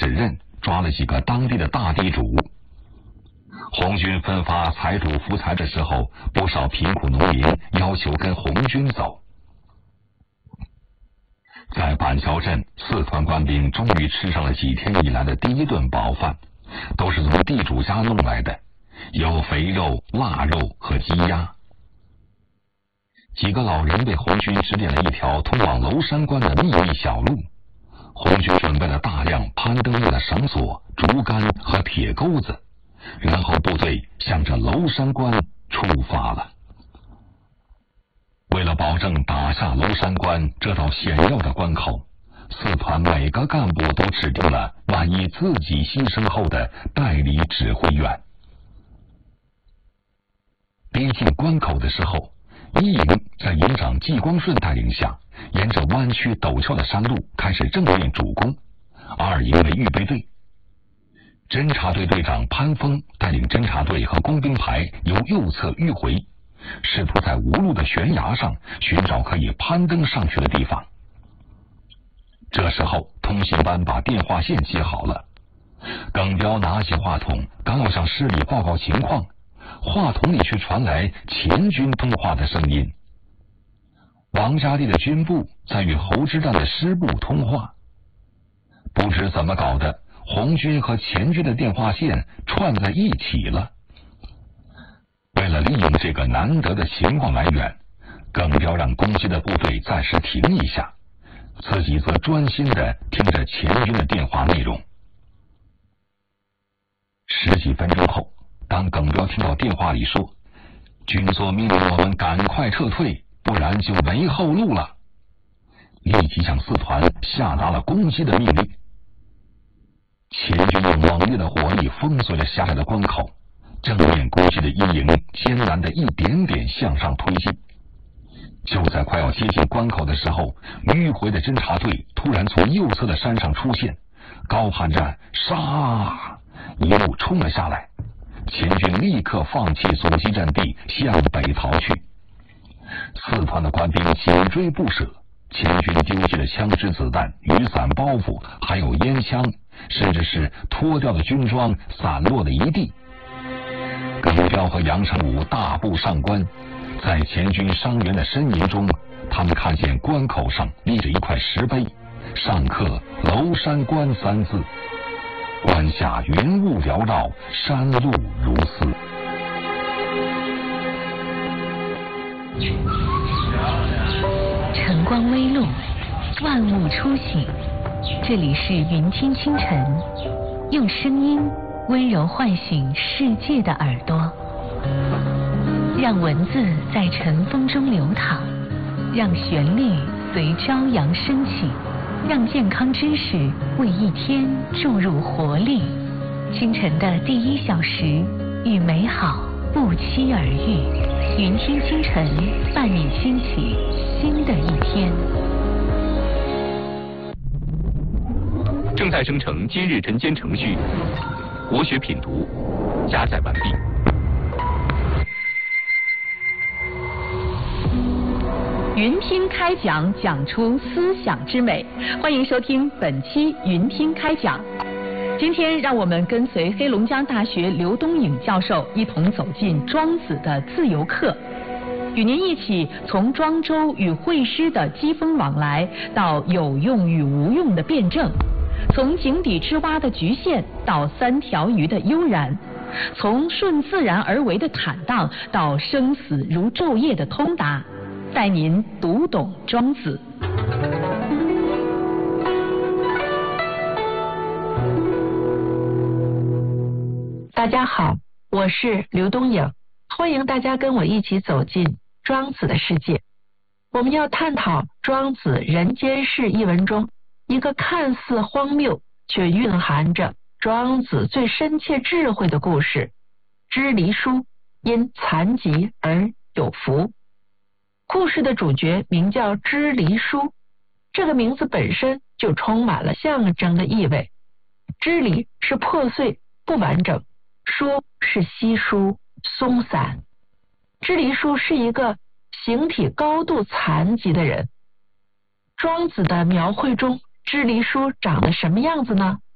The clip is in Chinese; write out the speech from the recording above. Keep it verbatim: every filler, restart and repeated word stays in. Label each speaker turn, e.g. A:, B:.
A: 任，抓了几个当地的大地主。红军分发财主福财的时候，不少贫苦农民要求跟红军走。在板桥镇，四川官兵终于吃上了几天以来的第一顿饱饭，都是从地主家弄来的，有肥肉、腊肉和鸡鸭。几个老人为红军指点了一条通往娄山关的秘密小路。红军准备了大量攀登用的绳索、竹竿和铁钩子，然后部队向着娄山关出发了。为了保证打下娄山关这道险要的关口，四团每个干部都指定了万一自己牺牲后的代理指挥员。逼近关口的时候，一营在营长季光顺带领下，沿着弯曲陡峭的山路开始正面主攻。二营为预备队，侦察队队长潘峰带领侦察队和工兵排由右侧迂回，试图在无路的悬崖上寻找可以攀登上去的地方。这时候，通信班把电话线接好了。耿彪拿起话筒，刚要向师里报告情况，话筒里却传来前军通话的声音。王家弟的军部在与侯之战的师部通话，不知怎么搞的，红军和前军的电话线串在一起了。为了利用这个难得的情报来源，耿彪让攻击的部队暂时停一下，自己则专心地听着前军的电话内容。十几分钟后，当耿彪听到电话里说军座命令我们赶快撤退，不然就没后路了，立即向四团下达了攻击的命令。前军用猛烈的火力封锁了狭窄的关口，正面攻击的一营艰难地一点点向上推进。就在快要接近关口的时候，迂回的侦察队突然从右侧的山上出现，高喊着杀，一路冲了下来。前军立刻放弃阻击阵地，向北逃去。四团的官兵紧追不舍，前军丢弃了枪支子弹、雨伞包袱，还有烟枪，甚至是脱掉的军装散落的一地。耿彪和杨成武大步上关，在前军伤员的呻吟中，他们看见关口上立着一块石碑，上刻娄山关三字，关下云雾缭绕，山路如丝。
B: 晨光微露，万物初醒。这里是云听清晨，用声音温柔唤醒世界的耳朵，让文字在晨风中流淌，让旋律随朝阳升起，让健康知识为一天注入活力。清晨的第一小时，与美好不期而遇。云听清晨，伴你兴起新的一天。
C: 正在生成今日晨间程序，国学品读，加载完毕。
D: 云听开讲，讲出思想之美。欢迎收听本期云听开讲。今天让我们跟随黑龙江大学刘东颖教授一同走进庄子的自由课，与您一起从庄周与惠施的机锋往来，到有用与无用的辩证，从井底之蛙的局限到三条鱼的悠然，从顺自然而为的坦荡到生死如昼夜的通达，带您读懂庄子。
E: 大家好，我是刘东颖，欢迎大家跟我一起走进庄子的世界。我们要探讨庄子《人间世》一文中一个看似荒谬却蕴含着庄子最深切智慧的故事——支离叔因残疾而有福。故事的主角名叫支离叔，这个名字本身就充满了象征的意味。支离是破碎不完整，疏是稀疏松散。支离叔是一个形体高度残疾的人。庄子的描绘中，支离叔长得什么样子呢？